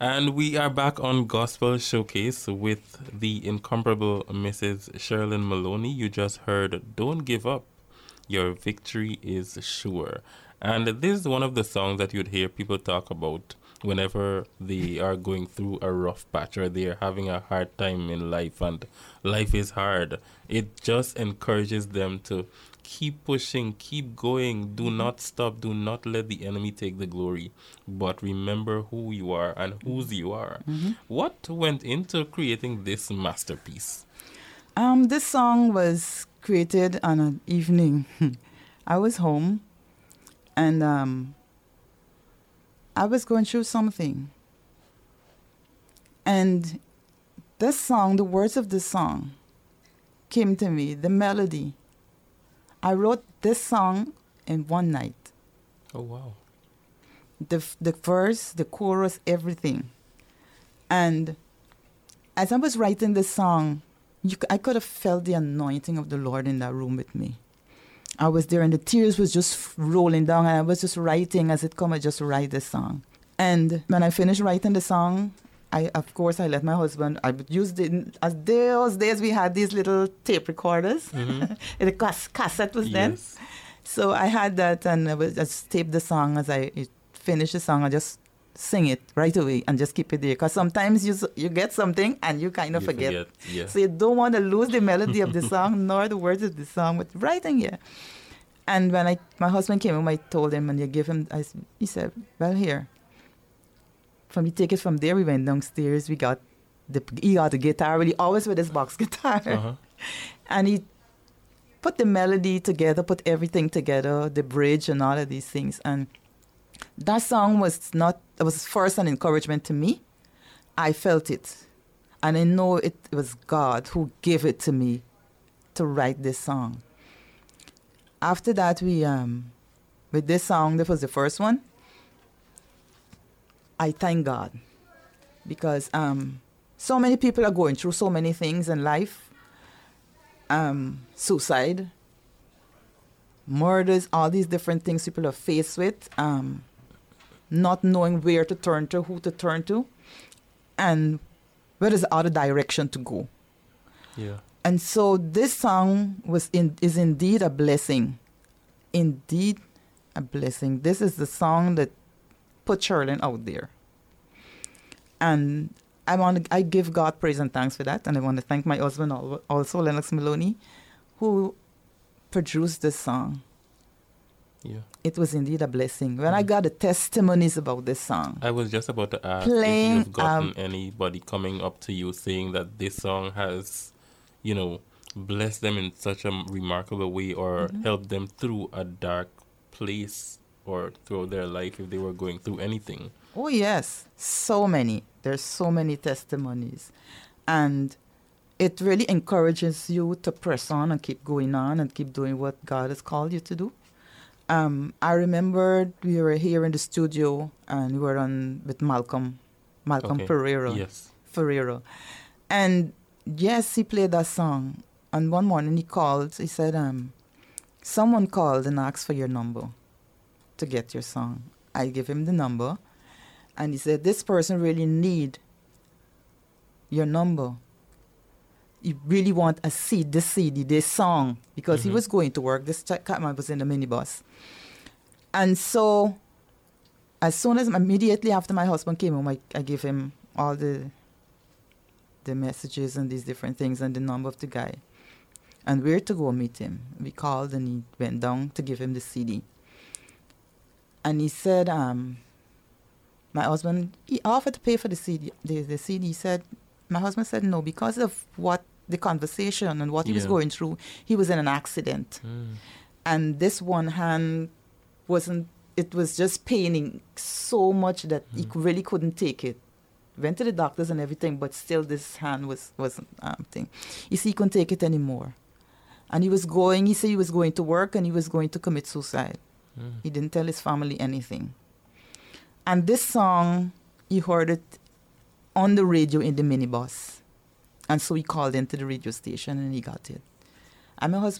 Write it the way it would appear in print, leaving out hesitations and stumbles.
And we are back on Gospel Showcase with the incomparable Mrs. Sherilyn Maloney. You just heard Don't Give Up, Your Victory is Sure. And this is one of the songs that you'd hear people talk about whenever they are going through a rough patch or they are having a hard time in life and life is hard. It just encourages them to keep pushing, keep going, do not stop, do not let the enemy take the glory, but remember who you are and whose you are. What went into creating this masterpiece? This song was created on an evening. I was home and I was going through something. And this song, the words of this song came to me, the melody. I wrote this song in one night. Oh, wow. The verse, the chorus, everything. And as I was writing this song, I could have felt the anointing of the Lord in that room with me. I was there and the tears was just rolling down and I was just writing as it come, I just write this song. And when I finished writing the song, I let my husband, I would use as those days we had these little tape recorders. The cassette was then. So I had that and I would just tape the song. As I finish the song, I just sing it right away and just keep it there. Because sometimes you get something and you kind of forget. Yeah. So you don't want to lose the melody of the song nor the words of the song with writing here. And when my husband came home, I told him and he said, well, here. From we take it from there, we went downstairs. He got the guitar, really always with his box guitar. And he put the melody together, put everything together, the bridge and all of these things. And that song was first an encouragement to me. I felt it. And I know it was God who gave it to me to write this song. After that, with this song, this was the first one. I thank God because so many people are going through so many things in life. Suicide, murders, all these different things people are faced with. Not knowing where to turn to, who to turn to, and where is the other direction to go. Yeah. And so this song is indeed a blessing. Indeed a blessing. This is the song that put Sherilyn out there. And I give God praise and thanks for that. And I want to thank my husband also, Lennox Maloney, who produced this song. Yeah. It was indeed a blessing. When I got the testimonies about this song. I was just about to ask if you've gotten anybody coming up to you saying that this song has, blessed them in such a remarkable way or helped them through a dark place or through their life if they were going through anything. Oh, yes. So many. There's so many testimonies. And it really encourages you to press on and keep going on and keep doing what God has called you to do. I remember we were here in the studio and we were on with Malcolm Ferrero. Yes. Ferrero. And yes, he played that song. And one morning he called. He said, someone called and asked for your number to get your song. I gave him the number. And he said, this person really need your number. You really want this CD, this song, because he was going to work. This man was in the minibus. And so, immediately after my husband came home, I gave him all the messages and these different things and the number of the guy. And where to go meet him. We called and he went down to give him the CD. And he said, my husband, he offered to pay for the CD. The CD, he said, my husband said no, because of what the conversation and what he was going through. He was in an accident. And this one hand it was just paining so much that he really couldn't take it. Went to the doctors and everything, but still this hand wasn't thing. You see, he couldn't take it anymore. And he said he was going to work and he was going to commit suicide. He didn't tell his family anything. And this song, he heard it on the radio in the minibus. And so he called into the radio station and he got it. And my husband